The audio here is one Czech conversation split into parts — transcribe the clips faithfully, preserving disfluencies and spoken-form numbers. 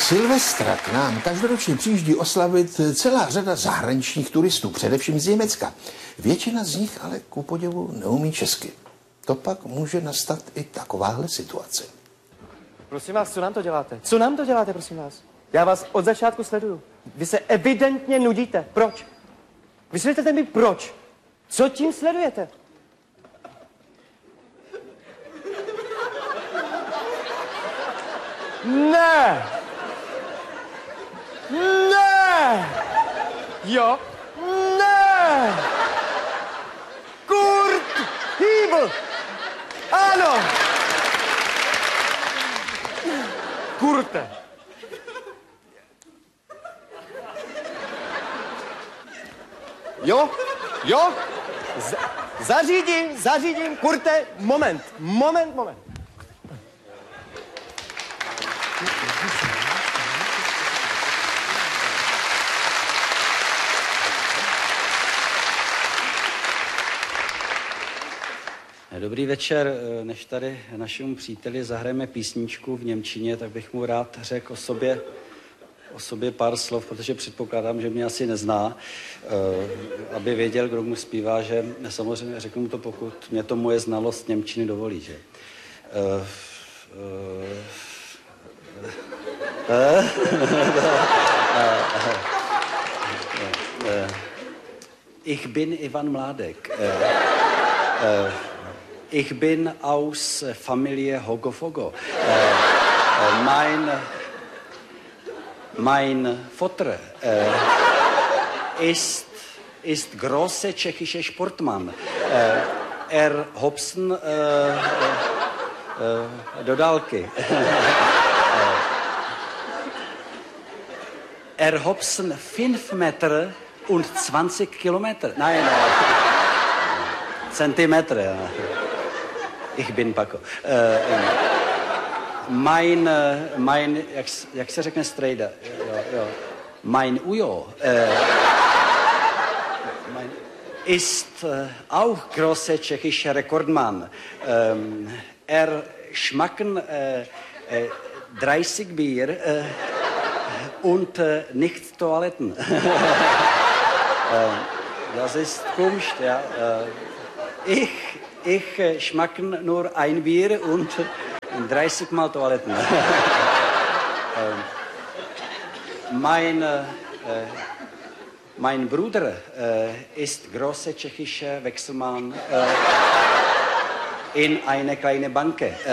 Silvestra k nám každoročně přijíždí oslavit celá řada zahraničních turistů, především z Německa. Většina z nich ale ku podivu neumí česky. To pak může nastat i takováhle situace. Prosím vás, co nám to děláte? Co nám to děláte, prosím vás? Já vás od začátku sleduju. Vy se evidentně nudíte. Proč? Vysvětlete mi proč. Co tím sledujete? Ne! Ne! Jo? Ne! Kurt Hýbl! Ano! Kurte! Jo? Jo? Z- zařídím, zařídím, Kurte, moment, moment, moment. Dobrý večer, než tady našemu příteli zahrajeme písničku v němčině, tak bych mu rád řekl o sobě, o sobě pár slov, protože předpokládám, že mě asi nezná, aby věděl, kdo mu zpívá, že samozřejmě řeknu mu to, pokud mě to moje znalost němčiny dovolí, že. Ich bin Ivan Mládek. Ich bin aus Familie Hogofogo. Äh, mein, mein Vater äh, ist, ist großer tschechischer Sportmann. Äh, er Hobson äh, äh, do dálky. Er Hobson fünf Meter und zwanzig Kilometer. Nein, nein. Zentimetr, ja. Ich bin Paco. Uh, mein, mein, jak, jak se řekne strejda? Jo, jo. Mein Ujo uh, mein, ist uh, auch großer tschechischer Rekordmann. Um, er schmacken uh, uh, dreißig Bier uh, und uh, nicht Toiletten. uh, das ist Kunst, ja. Uh, Ich, ich äh, schmacken nur ein Bier und dreißig Mal Toiletten. ähm, mein, äh, mein Bruder äh, ist großer tschechischer Wechselmann äh, in einer kleinen Bank. Äh,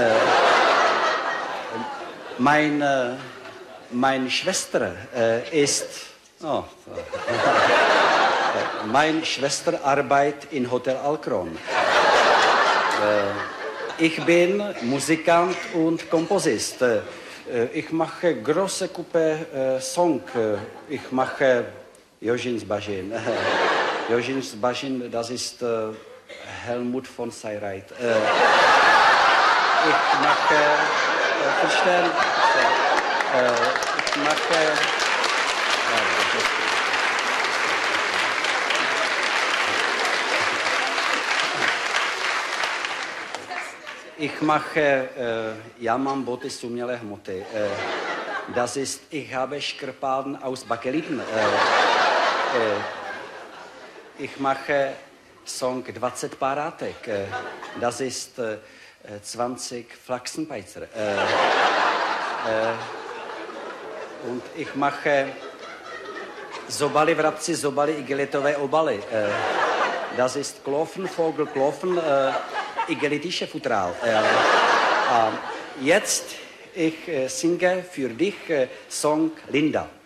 mein, äh, meine Schwester äh, ist... Oh, Meine Schwester arbeitet in Hotel Alcron. Ich bin Musikant und Komposist. Ich mache große Kuppe Song. Ich mache Jožin Zbažin. Jožin Zbažin, das ist Helmut von Seyreit. Ich mache... Verstehen? Ich mache... Ich mache, äh, já mám boty z umělé hmoty. Äh, das ist, ich habe Škrpaden aus Bakeliten. Äh, äh, ich mache Song dvacet párátek. Äh, das ist äh, zwanzig Flachsenpeizer. Äh, äh, und ich mache Zobaly vrabci, zobaly igelitové obaly. Äh, das ist Klofen, Vogel, Klofen. Äh, igelitische Futral. Äh, äh, jetzt ich äh, singe für dich äh, Song Linda.